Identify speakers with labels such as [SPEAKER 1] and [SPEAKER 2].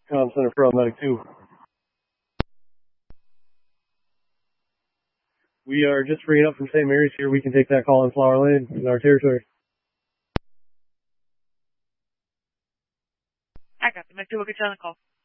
[SPEAKER 1] Comm Center for Medic 2. We are just freeing up from St. Mary's here. We can take that call in Flower Lane in our territory.
[SPEAKER 2] I got the Medic 2. We'll get you on the call.